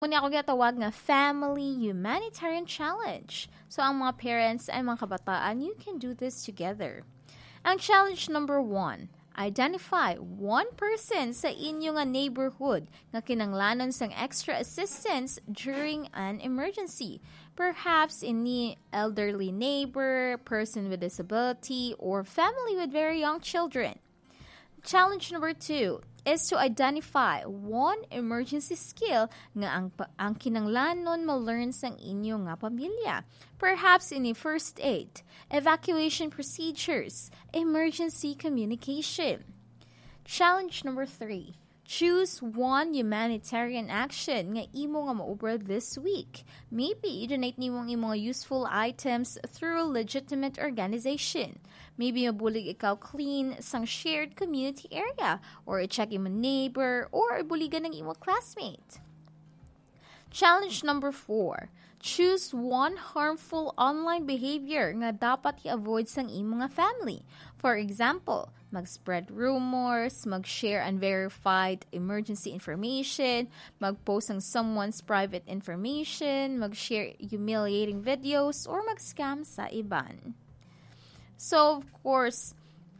Muna ako ginatawag nga Family Humanitarian Challenge. So, ang mga parents ay mga kabataan, you can do this together. Ang challenge number 1, identify one person sa inyo nga neighborhood nga kinanglanon sang extra assistance during an emergency. Perhaps any elderly neighbor, person with disability, or family with very young children. Challenge number 2 is to identify one emergency skill nga ang kinanglanon ma-learn sang inyo nga pamilya. Perhaps in first aid, evacuation procedures, emergency communication. Challenge number 3. Choose one humanitarian action nga imo nga maubra this week. Maybe i-donate nimo ang mga useful items through a legitimate organization. Maybe mabulig ikaw clean sang shared community area or i-check imo neighbor or ibuligan ng imo classmate. Challenge number 4. Choose one harmful online behavior nga dapat i-avoid sang imo nga family. For example, mag-spread rumors, mag-share unverified emergency information, mag-post ng someone's private information, mag-share humiliating videos, or mag-scam sa iban. So, of course,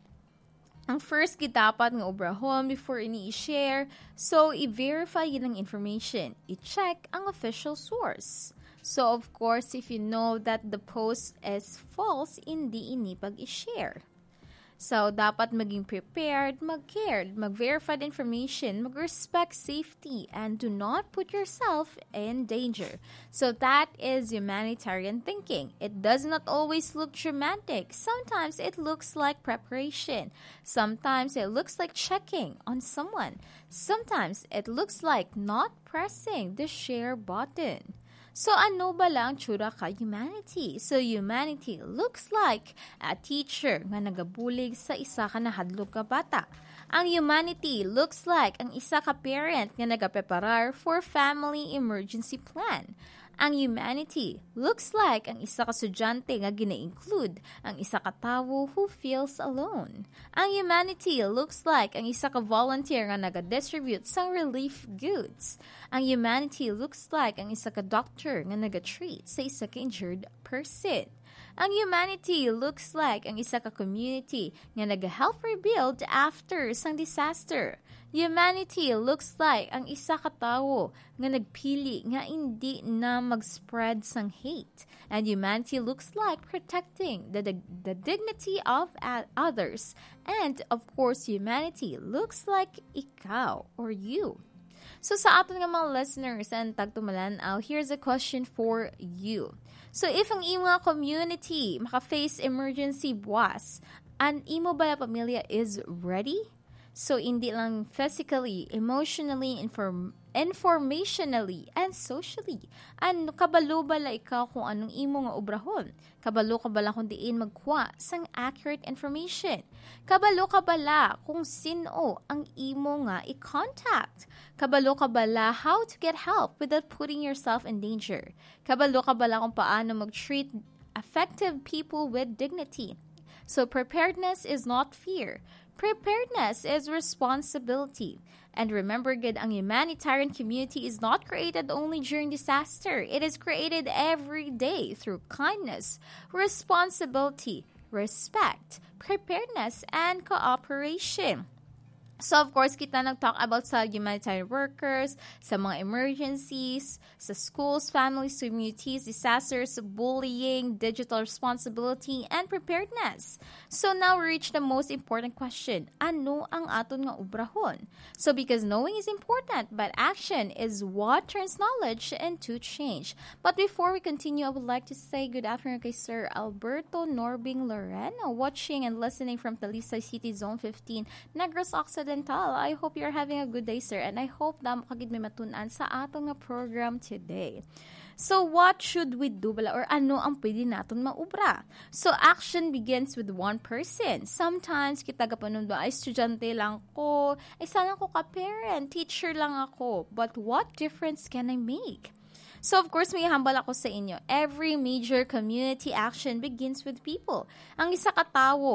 ang first dapat nga obrahon before ini-share. So, i-verify yun ang information. I-check ang official source. So, of course, if you know that the post is false, hindi ini pag-i-share. So, dapat maging prepared, mag-cared, mag-verified information, mag-respect safety, and do not put yourself in danger. So, that is humanitarian thinking. It does not always look dramatic. Sometimes it looks like preparation. Sometimes it looks like checking on someone. Sometimes it looks like not pressing the share button. So, ano ba lang tsura ka humanity? So, humanity looks like a teacher nga nagabulig sa isa ka nahadlok ka bata. Ang humanity looks like ang isa ka parent nga nagapreparar for family emergency plan. Ang humanity looks like ang isa ka estudyante nga gina-include ang isa ka tawo who feels alone. Ang humanity looks like ang isa ka volunteer nga naga-distribute sang relief goods. Ang humanity looks like ang isa ka doctor nga naga-treat sa isa ka injured person. Ang humanity looks like ang isa ka community nga naga-help rebuild after sang disaster. Humanity looks like ang isa ka tawo nga nagpili nga hindi na mag-spread sang hate. And humanity looks like protecting the dignity of others. And of course, humanity looks like ikaw or you. So sa aton nga mga listeners and tagtumalan, here's a question for you. So if ang imo nga community maka-face emergency buwas, ang imo ba pamilya is ready? So, hindi lang physically, emotionally, informationally, and socially. Ano, kabalo bala ikaw kung anong imo nga obrahon? Kabalo ka bala kung diin magkuha sang accurate information? Kabalo ka bala kung sino ang imo nga i-contact? Kabalo ka bala how to get help without putting yourself in danger? Kabalo ka bala kung paano mag-treat effective people with dignity? So, preparedness is not fear. Preparedness is responsibility. And remember, good, ang humanitarian community is not created only during disaster. It is created every day through kindness, responsibility, respect, preparedness, and cooperation. So, of course, kita nag-talk about sa humanitarian workers, sa mga emergencies, sa schools, families, communities, disasters, bullying, digital responsibility, and preparedness. So, now we reach the most important question. Ano ang aton nga obrahon? So, because knowing is important, but action is what turns knowledge into change. But before we continue, I would like to say good afternoon kay Sir Alberto Norbing Lorena, watching and listening from Talisay City, Zone 15, Negros Occidental. I hope you're having a good day, sir, and I hope na makagid may matunan sa atong nga program today. So, what should we do bala or ano ang pwede naton maubra? So, action begins with one person. Sometimes, kita gapanon ba, ay estudyante lang ko, ay sana ko ka-parent, teacher lang ako. But what difference can I make? So, of course, may hambal ako sa inyo. Every major community action begins with people. Ang isa ka tawo,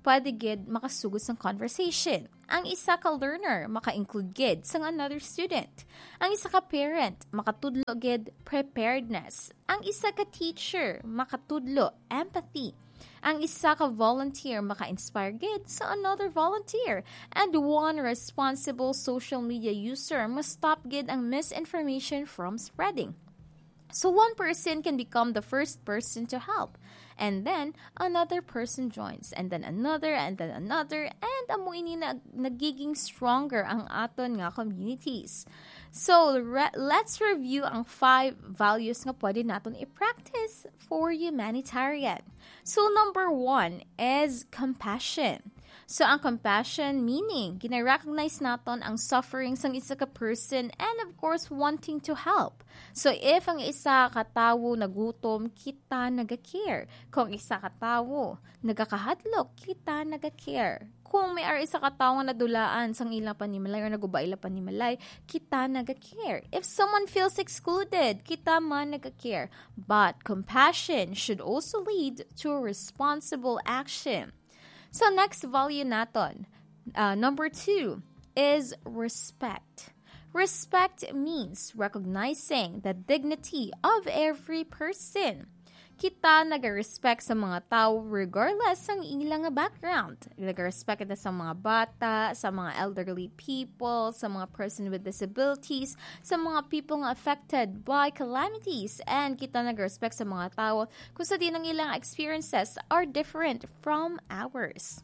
pwede gid makasugod sa conversation. Ang isa ka learner, maka-include gid sa another student. Ang isa ka parent, makatudlo gid preparedness. Ang isa ka teacher, makatudlo empathy. Ang isa ka volunteer maka-inspire gid sa another volunteer. And one responsible social media user must stop gid ang misinformation from spreading. So one person can become the first person to help. And then, another person joins. And then another, and then another. And amo ini nagiging stronger ang aton nga communities. So, let's review ang 5 values nga pwede natin i-practice for humanitarian. So, number 1 is compassion. So, ang compassion meaning, gina-recognize natin ang suffering sang isa ka person and of course, wanting to help. So, if ang isa ka tawo nagutom, kita naga-care. Kung isa ka tawo nagakahadlok, kita naga-care. Kung may isa ka tawo nga nadulaan sang ilang panimalay or nagubay ilang panimalay, kita naga-care. If someone feels excluded, kita man naga-care. But compassion should also lead to a responsible action. So, next value natin, number 2, is respect. Respect means recognizing the dignity of every person. Kita nag-respect sa mga tao regardless ng ilang background. Nag-respect kita sa mga bata, sa mga elderly people, sa mga person with disabilities, sa mga people nga affected by calamities, and kita nag-respect sa mga tao kung sa di ng ilang experiences are different from ours.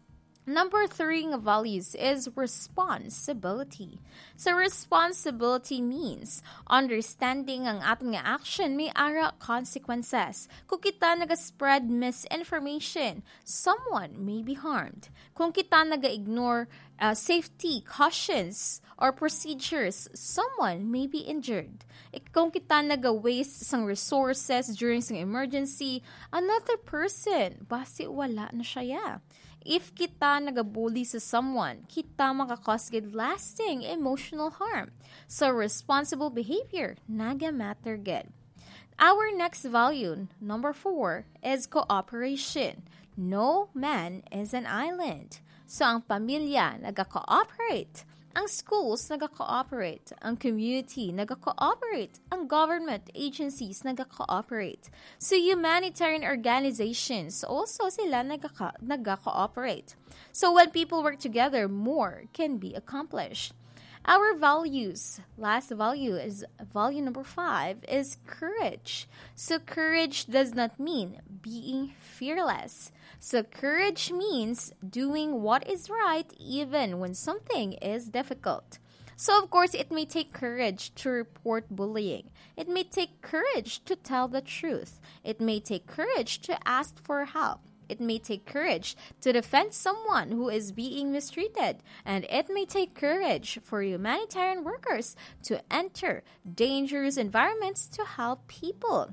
Number 3 ng values is responsibility. So, responsibility means understanding ang ating action may ara consequences. Kung kita naga-spread misinformation, someone may be harmed. Kung kita naga-ignore safety cautions or procedures, someone may be injured. Kung kita naga-waste sang resources during sang emergency, another person, basi wala na siya. If kita nagabully sa someone, kita makakosgid lasting emotional harm. So, responsible behavior, naga-matter gid. Our next value, number 4, is cooperation. No man is an island. So, ang pamilya naga-cooperate. Ang schools naga-cooperate, ang community naga-cooperate, ang government agencies naga-cooperate. So humanitarian organizations also sila naga-cooperate. So when people work together, more can be accomplished. Our values, last value is value number 5 is courage. So courage does not mean being fearless. So courage means doing what is right even when something is difficult. So of course, it may take courage to report bullying. It may take courage to tell the truth. It may take courage to ask for help. It may take courage to defend someone who is being mistreated. And it may take courage for humanitarian workers to enter dangerous environments to help people.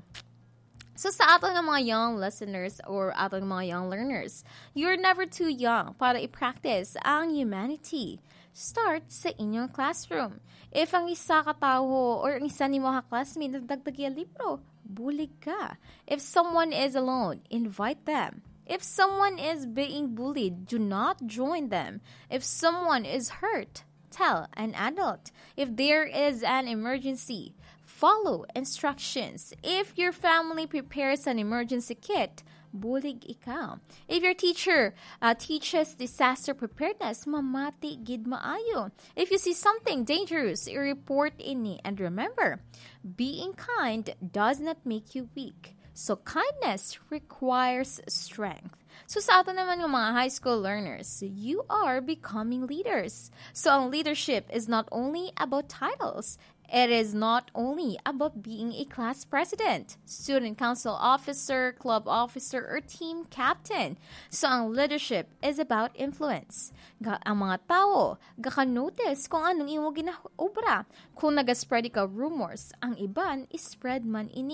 So sa ating mga young listeners or ating mga young learners, you're never too young para i-practice ang humanity. Start sa inyong classroom. If ang isa ka tao or ang isa ni mo ka-classmate nagdagdag yung libro, bulig ka. If someone is alone, invite them. If someone is being bullied, do not join them. If someone is hurt, tell an adult. If there is an emergency, follow instructions. If your family prepares an emergency kit, bulig ikaw. If your teacher teaches disaster preparedness, mamati gid maayo. If you see something dangerous, i-report ini. And remember, being kind does not make you weak. So kindness requires strength. So sa ato naman ng mga high school learners, you are becoming leaders. So ang leadership is not only about titles. It is not only about being a class president, student council officer, club officer, or team captain. So ang leadership is about influence. Ang mga tao, gaka-notice kung anong imo ginaobra. Kung naga-spread ka rumors, ang iban is spread man ini.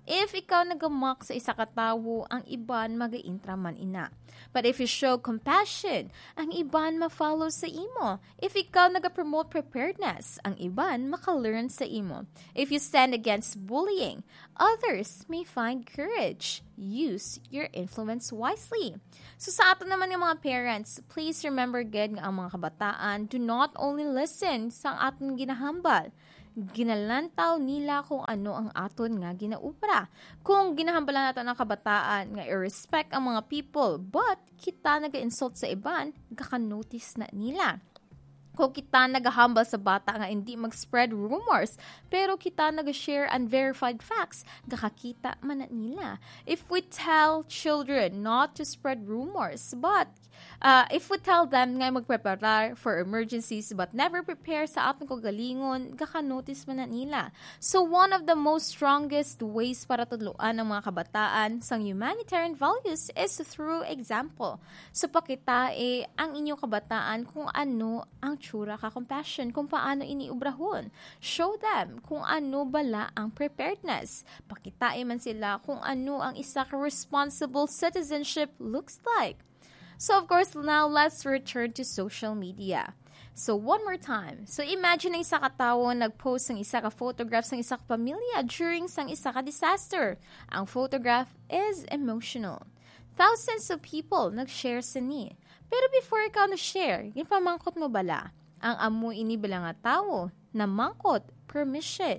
If ikaw nagamak sa isa ka tawo, ang iban mag-intra man ina. But if you show compassion, ang iban ma-follow sa imo. If ikaw nag-promote preparedness, ang iban maka-learn sa imo. If you stand against bullying, others may find courage. Use your influence wisely. So sa ato naman yung mga parents, please remember good nga ang mga kabataan, do not only listen sa aton ginahambal. Ginalantaw nila kung ano ang aton nga ginaupra. Kung ginahambalan natin ang kabataan nga i-respect ang mga people, but kita naga-insult sa iban, kaka-notice na nila. Kung kita nagahambal sa bata nga hindi mag-spread rumors, pero kita nag-share unverified facts, kakakita man na nila. If we tell children not to spread rumors, but if we tell them nga magprepare for emergencies but never prepare sa atong kagalingon, kaka-notice man na nila. So one of the most strongest ways para tudloan ng mga kabataan sang humanitarian values is through example. So pakitae ang inyong kabataan kung ano ang tsura ka compassion, kung paano iniubrahon. Show them kung ano bala ang preparedness. Pakitae man sila kung ano ang isa ka responsible citizenship looks like. So of course, now let's return to social media. So one more time. So imagine ang isa ka tawo nag-post ng isa ka photograph ng isa ka pamilya during sang isa ka disaster. Ang photograph is emotional. Thousands of people nag-share sa ni. Pero before ikaw na-share, ipamangkot mo bala? Ang amo ini bala nga tawo na mangkot permission?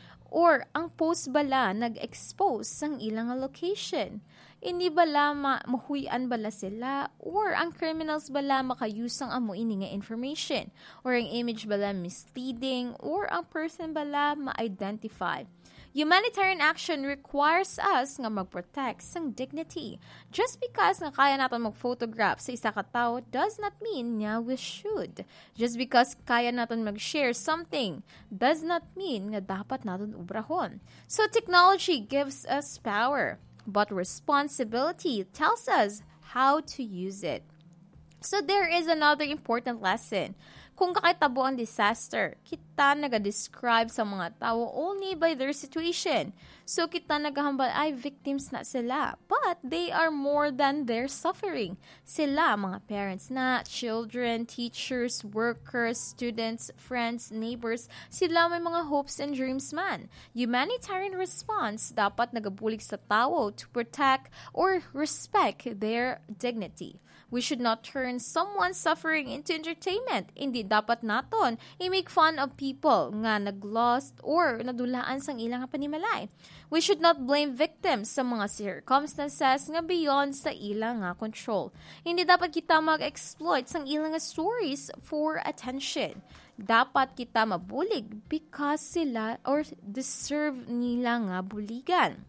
Or ang post bala nag-expose sang ilang location? Hindi bala mahuyan bala sila? Or ang criminals bala makayuse ang amo ini nga information? Or ang image bala misleading? Or ang person bala ma-identify? Humanitarian action requires us nga mag-protect sang dignity. Just because nga kaya natin mag-photograph sa isa ka tao does not mean nga we should. Just because kaya natin mag-share something does not mean nga dapat natin ubrahon. So technology gives us power, but responsibility tells us how to use it. So there is another important lesson. Kung kakitabo ang disaster, kita naga-describe sa mga tao only by their situation. So kita nagahambal ay victims na sila. But they are more than their suffering. Sila, mga parents na, children, teachers, workers, students, friends, neighbors, sila may mga hopes and dreams man. Humanitarian response dapat nagabulig sa tao to protect or respect their dignity. We should not turn someone's suffering into entertainment. Hindi dapat naton i-make fun of people nga nag-lost or nadulaan sang ilang panimalay. We should not blame victims sa mga circumstances nga beyond sa ilang control. Hindi dapat kita mag-exploit sang ilang stories for attention. Dapat kita mabulig because sila or deserve nila nga buligan.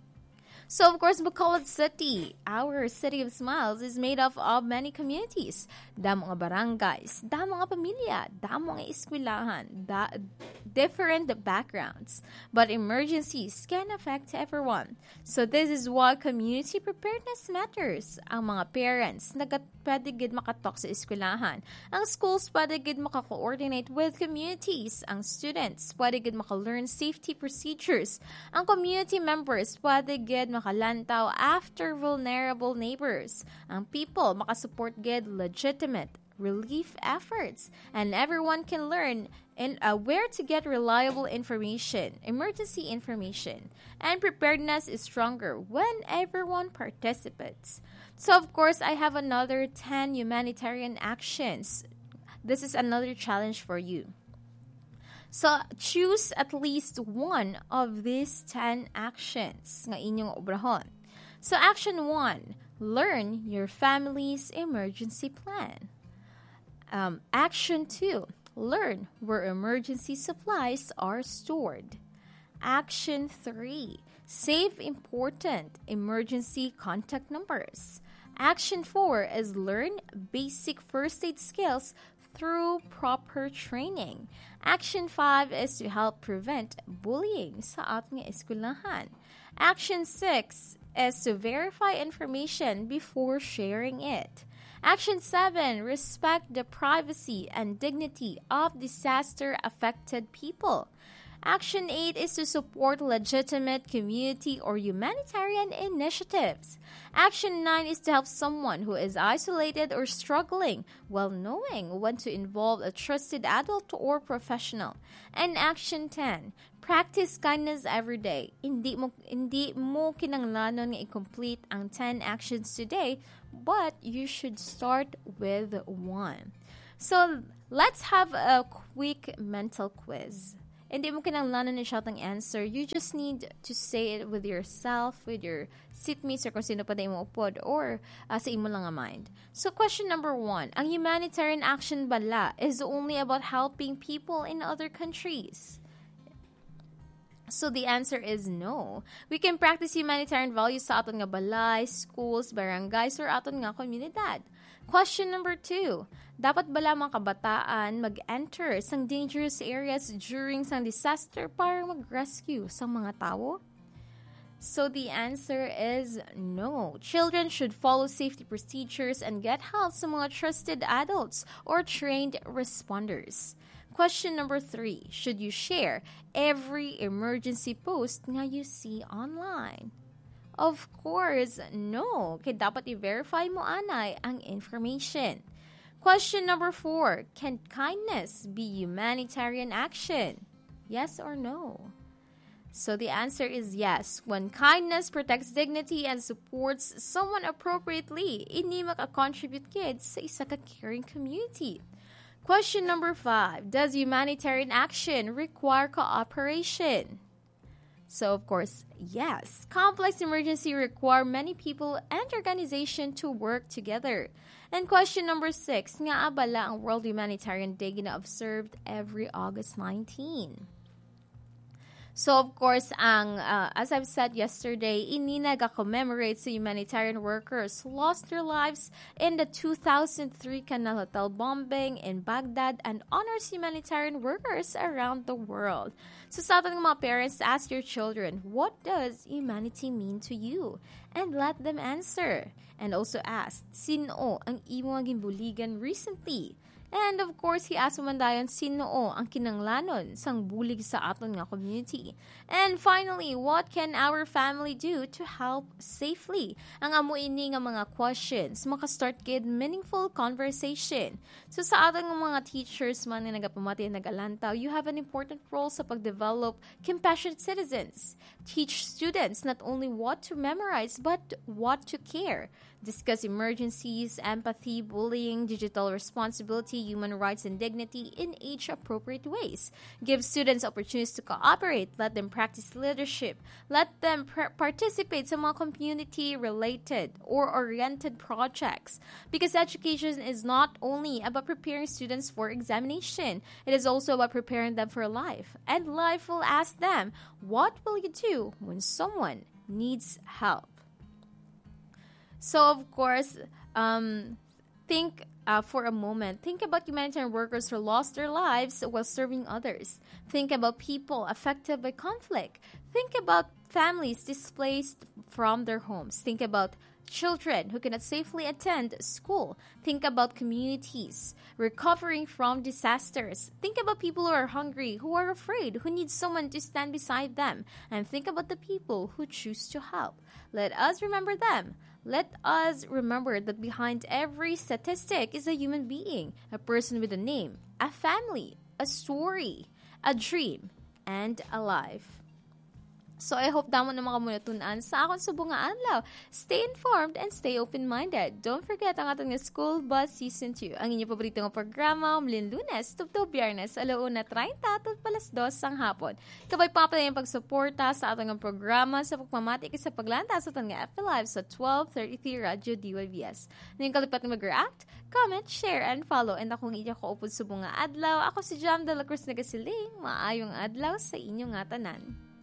So, of course, Bacolod City, our city of smiles, is made up of many communities. Damo nga barangays, damo nga pamilya, damo nga eskwelahan, different backgrounds. But emergencies can affect everyone. So, this is why community preparedness matters. Ang mga parents, pwede gid makatok sa eskwelahan. Ang schools, pwede gid maka-coordinate with communities. Ang students, pwede gid maka-learn safety procedures. Ang community members, pwede gid makalantaw after vulnerable neighbors. Ang people makasupport gid legitimate relief efforts. And everyone can learn where to get reliable information, emergency information. And preparedness is stronger when everyone participates. So, of course, I have another 10 humanitarian actions. This is another challenge for you. So, choose at least one of these 10 actions nga inyong obrahon. So, action 1, learn your family's emergency plan. Action 2, learn where emergency supplies are stored. Action 3, save important emergency contact numbers. Action 4 is learn basic first aid skills through proper training. Action 5 is to help prevent bullying sa ating eskwelahan. Action 6 is to verify information before sharing it. Action 7, respect the privacy and dignity of disaster-affected people. Action 8 is to support legitimate community or humanitarian initiatives. Action 9 is to help someone who is isolated or struggling while knowing when to involve a trusted adult or professional. And Action 10, practice kindness every day. Hindi mo kinanglanon nga i-complete ang 10 actions today, but you should start with 1. So, let's have a quick mental quiz. Hindi mo kinanglanon na shout ang answer. You just need to say it with yourself, with your seatmates, or kung sino pa na mo upod, or sa imo lang ang mind. So, question number 1. Ang humanitarian action bala is only about helping people in other countries. So, the answer is no. We can practice humanitarian values sa aton nga balay, schools, barangays, or aton nga komunidad. Question number 2. Dapat bala mga kabataan mag-enter sang dangerous areas during sang disaster para mag-rescue sang mga tao? So the answer is no. Children should follow safety procedures and get help sa mga trusted adults or trained responders. Question number 3. Should you share every emergency post nga you see online? Of course, no. Kaya dapat i-verify mo anay ang information. Question number 4. Can kindness be humanitarian action? Yes or no? So the answer is yes. When kindness protects dignity and supports someone appropriately, hindi maka-contribute kids sa isa ka caring community. Question number 5. Does humanitarian action require cooperation? So, of course, yes. Complex emergency require many people and organization to work together. And question number 6, nga abala ang World Humanitarian Day gina-observed every August 19. So, of course, as I've said yesterday, inina ga-commemorate sa humanitarian workers who lost their lives in the 2003 Canal Hotel bombing in Baghdad and honors humanitarian workers around the world. So, sa ating mga parents, ask your children, what does humanity mean to you? And let them answer. And also ask, sino ang imo nga ginbuligan recently? And of course, he asked Mandayon sino ang kinanglanon sang bulig sa aton nga community. And finally, what can our family do to help safely? Ang amo ini nga mga questions, maka-start gid meaningful conversation. So sa aton nga mga teachers man nga nagapamati nag-alantaw, you have an important role sa pagdevelop compassionate citizens. Teach students not only what to memorize, but what to care. Discuss emergencies, empathy, bullying, digital responsibility, human rights, and dignity in age-appropriate ways. Give students opportunities to cooperate. Let them practice leadership. Let them participate sa mga community-related or oriented projects. Because education is not only about preparing students for examination. It is also about preparing them for life. And life will ask them, what will you do when someone needs help? So, of course, think for a moment. Think about humanitarian workers who lost their lives while serving others. Think about people affected by conflict. Think about families displaced from their homes. Think about children who cannot safely attend school. Think about communities recovering from disasters. Think about people who are hungry, who are afraid, who need someone to stand beside them. And think about the people who choose to help. Let us remember them. Let us remember that behind every statistic is a human being, a person with a name, a family, a story, a dream, and a life. So I hope damo na makamunatunan sa akong subong nga adlaw. Stay informed and stay open-minded. Don't forget ang ating School Bus Season 2. Ang inyong paboritong programa, mulin Lunes, tubto Biyernes, 1:30 tot palas 2 sang hapon. Kabay pa pala yung pagsuporta sa ating programa sa pagmamati sa paglanta sa ating FB Live sa 12:33 Radio DYBS. Ngayong kalipat na mag-react, comment, share, and follow. And akong inyong kaupod subong nga adlaw. Ako si Jam de la Cruz Nagasiling. Maayong adlaw sa inyong nga tanan.